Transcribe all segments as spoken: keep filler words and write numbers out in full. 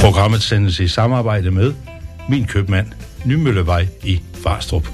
Programmet sendes i samarbejde med Min Købmand, Nymøllevej i Farstrup.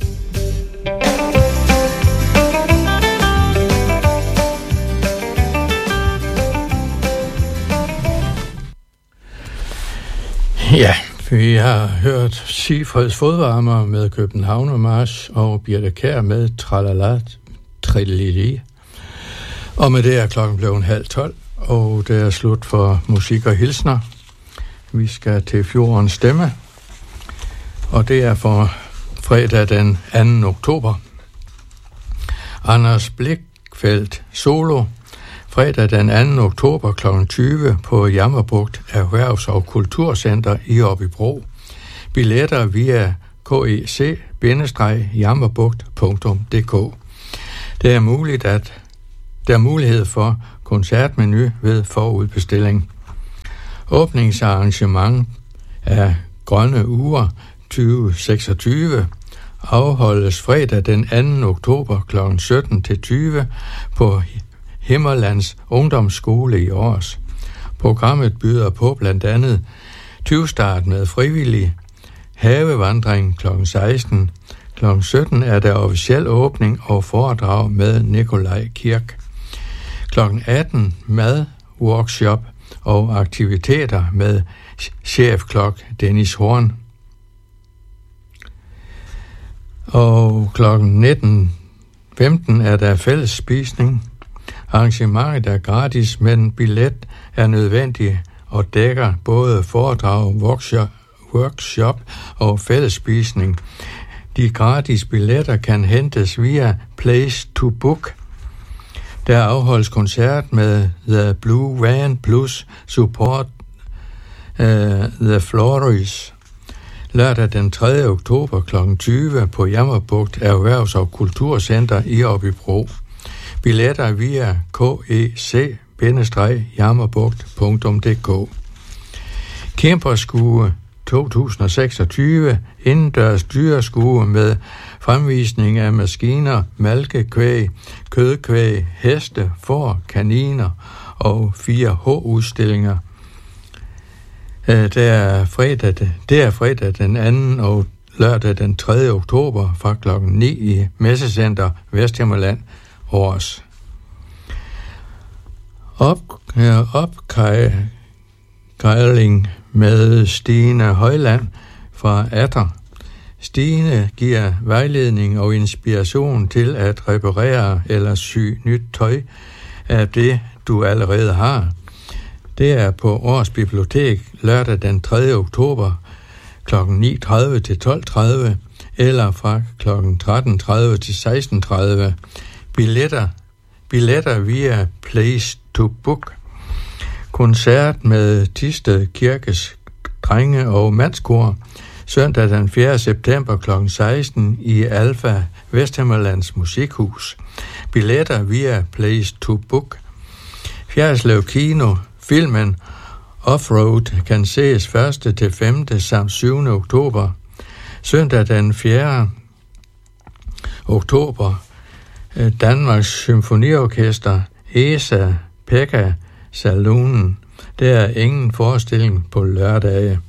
Ja, vi har hørt Sigfrids Fodvarmer med Københavnermarch og Birthe Kjær med Tralala Trillili. Og med det er klokken blevet halv tolv, og det er slut for musik og hilsner. Vi skal til Fjordens Stemme, og det er for fredag den anden oktober. Anders Blichfeldt solo, fredag den anden oktober klokken tyve på Jammerbugt Erhvervs- og Kulturcenter i Aabybro. Billetter via k e c bindestreg jammerbugt punktum d k. Det er muligt at der er mulighed for koncertmenu ved forudbestilling. Åbningsarrangement af Grønne Uger tyve seksogtyve afholdes fredag den anden oktober klokken sytten til tyve på Himmerlands Ungdomsskole i Aars. Programmet byder på blandt andet tyvstart med frivillig, havevandring klokken seksten. klokken sytten er der officiel åbning og foredrag med Nikolaj Kirk. klokken atten mad, workshop og aktiviteter med chefkok Dennis Horn. Og klokken nitten femten er der fællesspisning. Arrangementet er gratis, men billet er nødvendig og dækker både foredrag, workshop, workshop og fællesspisning. De gratis billetter kan hentes via Place to Book. Der afholdes koncert med The Blue Van plus Support uh, The Flores. Lørdag den tredje oktober klokken tyve på Jammerbugt Erhvervs- og Kulturcenter i Aabybro. Billetter via k e c bindestreg jammerbugt punktum d k. Kæmperskue to tusind seksogtyve, indendørs dyreskue med fremvisning af maskiner, malkekvæg, kødkvæg, heste, får, kaniner og fire H-udstillinger. Det er fredag, det er fredag den anden og lørdag den tredje oktober fra klokken ni i Messecenter Vesthimmerland, Aars. Op, opkejling med Stine Højland fra Atter. Stine giver vejledning og inspiration til at reparere eller sy nyt tøj af det, du allerede har. Det er på Aars Bibliotek lørdag den tredje oktober klokken ni tredive til tolv tredive eller fra klokken tretten tredive til seksten tredive. Billetter, billetter via Place to Book. Koncert med Thisted Kirkes drenge- og mandskor søndag den fjerde september klokken seksten i Alfa Vesthimmerlands Musikhus. Billetter via Place to Book. Fjerdslev Kino, filmen Offroad kan ses første til femte samt syvende oktober. Søndag den fjerde oktober Danmarks Symfoniorkester, E S A, Pekka, Salonen. Der er ingen forestilling på lørdage.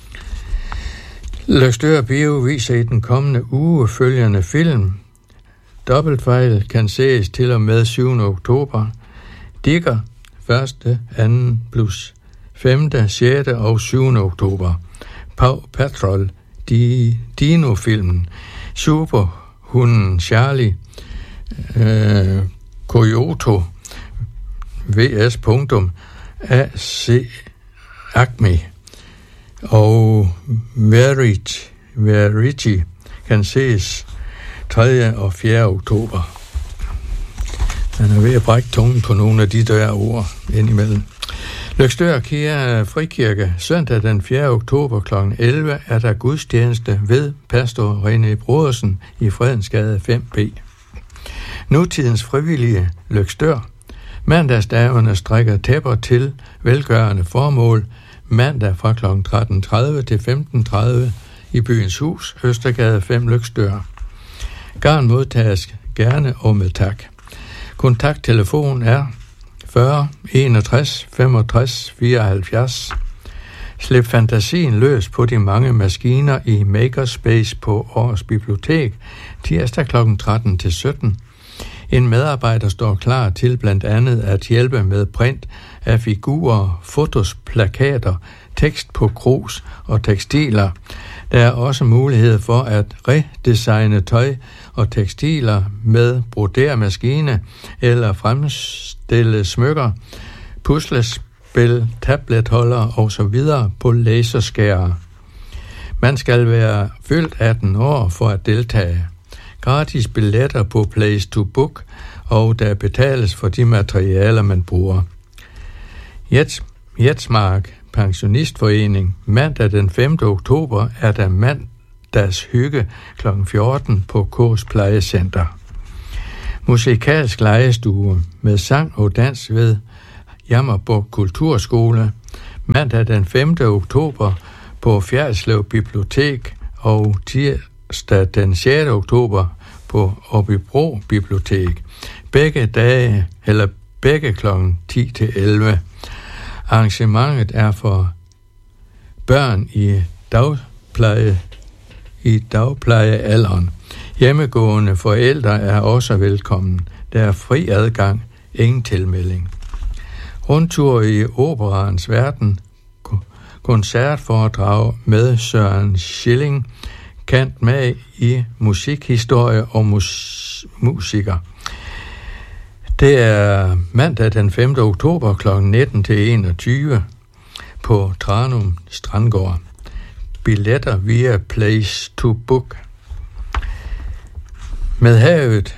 Løgstør Bio viser i den kommende uge følgende film. Dobbeltfejl kan ses til og med syvende oktober. Digger første, anden plus femte, sjette og syvende oktober. Paw Patrol, Di, Dino-filmen. Superhunden Charlie, øh, Kyoto, V S punktum A C Acme og Verity, Verity kan ses tredje og fjerde oktober. Man er ved at brække tungen på nogle af de der ord indimellem. Løgstør Kea Frikirke, søndag den fjerde oktober klokken elleve er der gudstjeneste ved pastor René Brodersen i Fredensgade fem B. Nutidens frivillige Løgstør. Mandagsdagerne strækker tæpper til velgørende formål mandag fra klokken tretten tredive til femten tredive i Byens Hus, Østergade fem Løgstør. Garn modtages gerne og med tak. Kontakttelefon er fyrre enogtres femogtres fireoghalvfjerds. Slip fantasien løs på de mange maskiner i Makerspace på Aarhus Bibliotek, tirsdag klokken tretten til sytten. En medarbejder står klar til blandt andet at hjælpe med print af figurer, fotos, plakater, tekst på krus og tekstiler. Der er også mulighed for at redesigne tøj og tekstiler med brodermaskine eller fremstille smykker, puslespil, tabletholder osv. på laserskærer. Man skal være fyldt atten år for at deltage. Gratis billetter på Place to Book, og der betales for de materialer, man bruger. Jets, Jetsmark Pensionistforening. Mandag den femte oktober er der mandags hygge klokken fjorten på Kås Plejecenter. Musikalsk legestue med sang og dans ved Jammerborg Kulturskole. Mandag den femte oktober på Fjerdslev Bibliotek og tirsdag den sjette oktober på Åbybro Bibliotek. Begge dage, eller begge klokken ti til elleve. Arrangementet er for børn i dagpleje, i dagplejealderen. Hjemmegående forældre er også velkommen. Der er fri adgang, ingen tilmelding. Rundtur i operaens verden, koncertforedrag med Søren Schilling, kendt med i musikhistorie og mus- musiker. Det er mandag den femte oktober klokken nitten til enogtyve på Tranum Strandgård. Billetter via Place to Book. Med havet,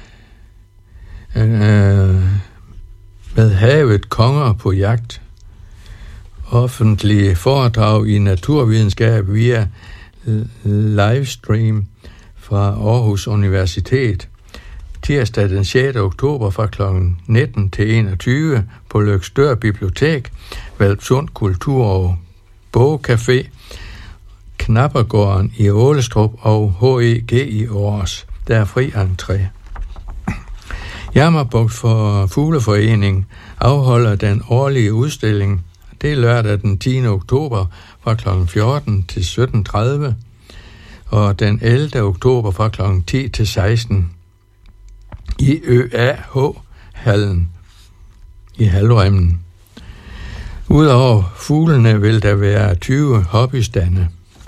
øh, med havet konger på jagt. Offentlige foredrag i naturvidenskab via livestream fra Aarhus Universitet. Tirsdag den sjette oktober fra klokken nitten til enogtyve på Løgstør Bibliotek, Hvalpsund Kultur- og Bogcafé, Knappergården i Ålestrup og H E G i Aarhus. Der er fri entré. Jammerbugt for Fugleforening afholder den årlige udstilling. Det er lørdag den tiende oktober fra klokken fjorten til sytten tredive og den ellevte oktober fra klokken ti til seksten i Ø A H-hallen i Halvremmen. Udover fuglene vil der være tyve hobbystande.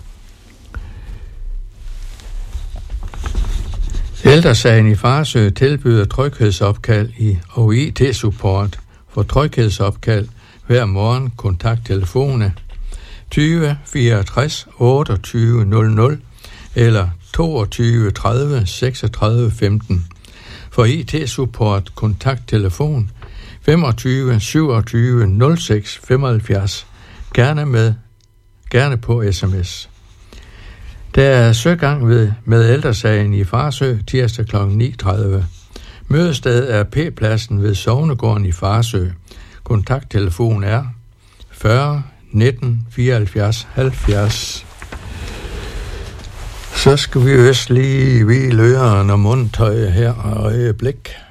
Ældresagen i Farsø tilbyder tryghedsopkald i og I T-support. For tryghedsopkald hver morgen kontakt telefone tyve fireogtres otteogtyve nul nul eller toogtyve tredive seksogtredive femten. For I T-support kontakt telefon femogtyve syvogtyve nul seks femoghalvfjerds. Gerne med gerne på sms. Der er søgang ved med ældresagen i Farsø tirsdag klokken ni tredive. Mødested er P-pladsen ved Sognegården i Farsø. Kontakttelefon er fyrre nitten fireoghalvfjerds halvfjerds. Så skal vi også lige hvile ørerne og mundtøj her og øjeblik.